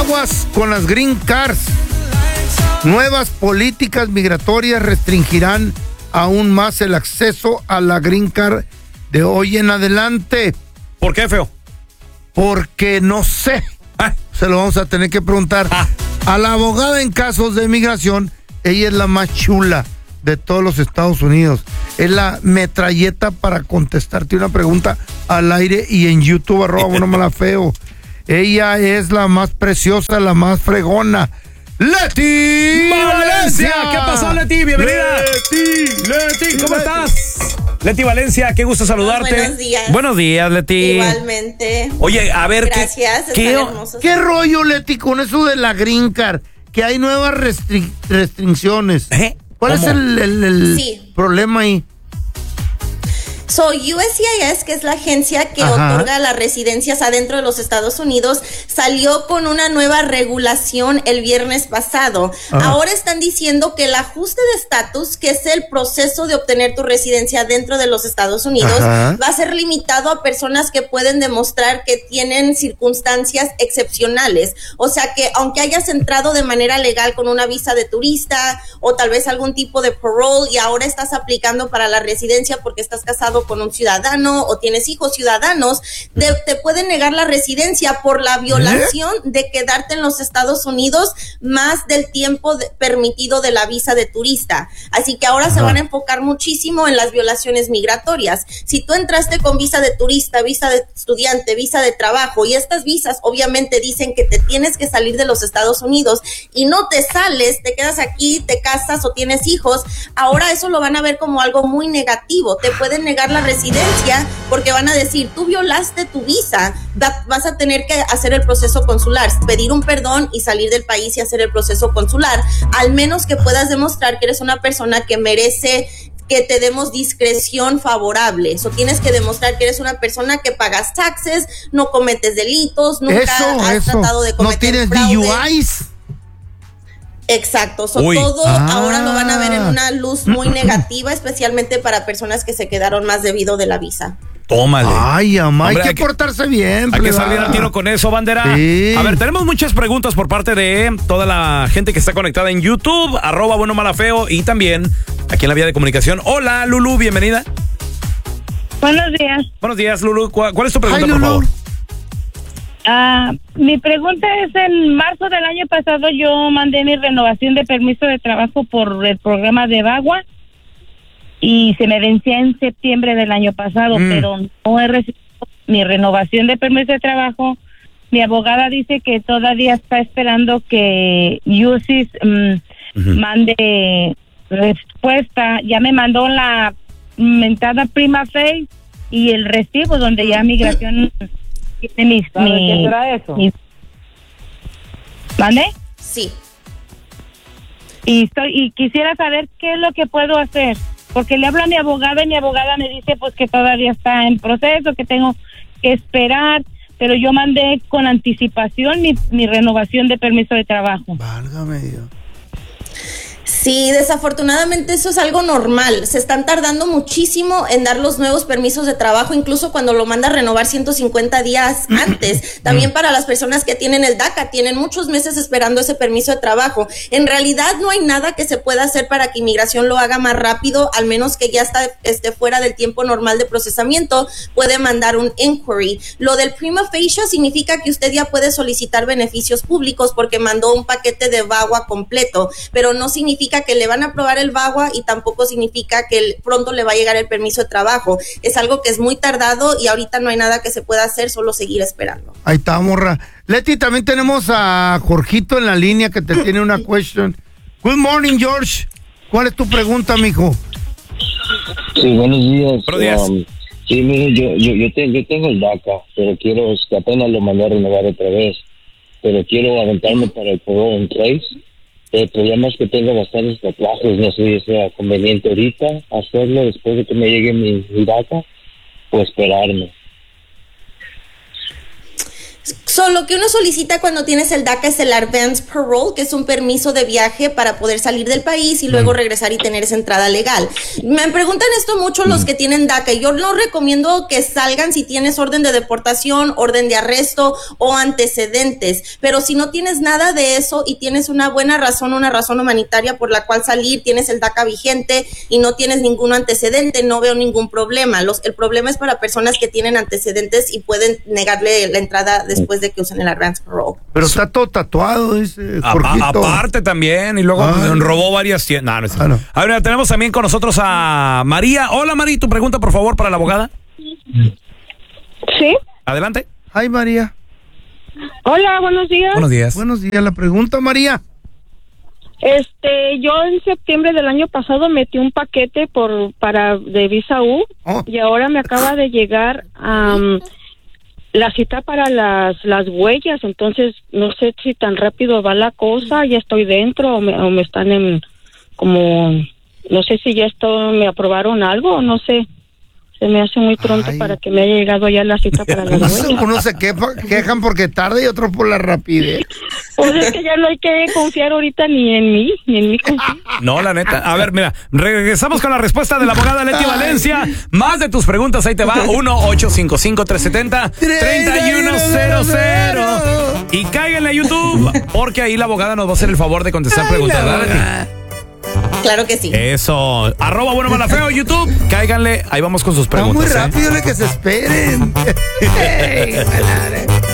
Aguas con las green cards. Nuevas políticas migratorias restringirán aún más el acceso a la green card de hoy en adelante. ¿Por qué, feo? Porque no sé. Se lo vamos a tener que preguntar a la abogada en casos de migración. Ella es la más chula de todos los Estados Unidos. Es la metralleta para contestarte una pregunta al aire y en YouTube, @buenomalafeo. Ella es la más preciosa, la más fregona. ¡Leti Valencia! ¿Qué pasó, Leti? Bienvenida. Leti, ¿cómo estás? Leti Valencia, qué gusto saludarte. Buenos días. Buenos días, Leti. Igualmente. Oye, a ver, gracias, ¿qué rollo, Leti, con eso de la green card? Que hay nuevas restricciones. ¿Cuál es el problema ahí? USCIS, que es la agencia que otorga las residencias adentro de los Estados Unidos, salió con una nueva regulación el viernes pasado. Ahora están diciendo que el ajuste de estatus, que es el proceso de obtener tu residencia dentro de los Estados Unidos, va a ser limitado a personas que pueden demostrar que tienen circunstancias excepcionales. O sea que aunque hayas entrado de manera legal con una visa de turista o tal vez algún tipo de parole y ahora estás aplicando para la residencia porque estás casado con un ciudadano o tienes hijos ciudadanos, te pueden negar la residencia por la violación de quedarte en los Estados Unidos más del tiempo permitido de la visa de turista. Así que ahora se van a enfocar muchísimo en las violaciones migratorias. Si tú entraste con visa de turista, visa de estudiante, visa de trabajo, y estas visas obviamente dicen que te tienes que salir de los Estados Unidos y no te sales, te quedas aquí, te casas o tienes hijos, ahora eso lo van a ver como algo muy negativo. Te pueden negar la residencia porque van a decir, tú violaste tu visa, vas a tener que hacer el proceso consular, pedir un perdón y salir del país y hacer el proceso consular, al menos que puedas demostrar que eres una persona que merece que te demos discreción favorable. Eso tienes que demostrar que eres una persona que pagas taxes, no cometes delitos, nunca has tratado de cometer fraude. ¿No tienes DUIs? Exacto, todo ahora lo van a ver en una luz muy negativa, especialmente para personas que se quedaron más debido de la visa. Tómale. Ay, amá, hay que portarse bien. Hay que salir al tiro con eso, bandera. Sí. A ver, tenemos muchas preguntas por parte de toda la gente que está conectada en YouTube, @buenomalafeo, y también aquí en la vía de comunicación. Hola, Lulu, bienvenida. Buenos días. Buenos días, Lulu. ¿Cuál es tu pregunta, por favor? Mi pregunta es, en marzo del año pasado yo mandé mi renovación de permiso de trabajo por el programa de VAWA y se me vencía en septiembre del año pasado, pero no he recibido mi renovación de permiso de trabajo. Mi abogada dice que todavía está esperando que USIS mande respuesta. Ya me mandó la mentada prima facie y el recibo donde ya migración... ¿Qué será eso? ¿Vale? Sí. Y quisiera saber qué es lo que puedo hacer, porque le hablo a mi abogada y mi abogada me dice pues que todavía está en proceso, que tengo que esperar, pero yo mandé con anticipación mi renovación de permiso de trabajo. Válgame Dios. Sí, desafortunadamente eso es algo normal. Se están tardando muchísimo en dar los nuevos permisos de trabajo, incluso cuando lo manda a renovar 150 días antes. También para las personas que tienen el DACA, tienen muchos meses esperando ese permiso de trabajo. En realidad no hay nada que se pueda hacer para que inmigración lo haga más rápido, al menos que ya esté fuera del tiempo normal de procesamiento, puede mandar un inquiry. Lo del prima facie significa que usted ya puede solicitar beneficios públicos porque mandó un paquete de VAWA completo, pero no significa que le van a aprobar el VAWA y tampoco significa que pronto le va a llegar el permiso de trabajo. Es algo que es muy tardado y ahorita no hay nada que se pueda hacer, solo seguir esperando. Ahí está, morra. Leti, también tenemos a Jorgito en la línea que te tiene una question. Good morning, George. ¿Cuál es tu pregunta, mijo? Sí, buenos días. Buenos días. Sí, mire, yo tengo el DACA, pero que apenas lo mandé a renovar otra vez, pero quiero aventarme para el parole in place. El problema es que tengo bastantes tatuajes, no sé si sea conveniente ahorita hacerlo después de que me llegue mi DACA o esperarme. Lo que uno solicita cuando tienes el DACA es el Advance Parole, que es un permiso de viaje para poder salir del país y luego regresar y tener esa entrada legal. Me preguntan esto mucho los que tienen DACA. Yo no recomiendo que salgan si tienes orden de deportación, orden de arresto o antecedentes. Pero si no tienes nada de eso y tienes una buena razón, una razón humanitaria por la cual salir, tienes el DACA vigente y no tienes ningún antecedente, no veo ningún problema. El problema es para personas que tienen antecedentes y pueden negarle la entrada después de que usen el Advance Parole. Pero está todo tatuado, dice aparte también, y luego robó varias tiendas. No. A ver, tenemos también con nosotros a María. Hola, María, tu pregunta, por favor, para la abogada. Sí. Adelante. Ay, María. Hola, buenos días. Buenos días. Buenos días, la pregunta, María. Yo en septiembre del año pasado metí un paquete de visa U y ahora me acaba de llegar la cita para las huellas, entonces no sé si tan rápido va la cosa, ya estoy dentro o me están no sé si ya me aprobaron algo o no sé. Se me hace muy pronto para que me haya llegado ya la cita para las huellas. Unos se quejan porque tarde y otros por la rapidez. Pues es que ya no hay que confiar ahorita ni en mí confío. No, la neta. A ver, mira, regresamos con la respuesta de la abogada Leti Valencia. Más de tus preguntas, ahí te va. 1-855-370-3100. Y cáiganle a YouTube, porque ahí la abogada nos va a hacer el favor de contestar preguntas, ¿verdad? Claro que sí. Eso. @buenomalafeo YouTube. Cáiganle. Ahí vamos con sus preguntas. Muy rápido, que se esperen.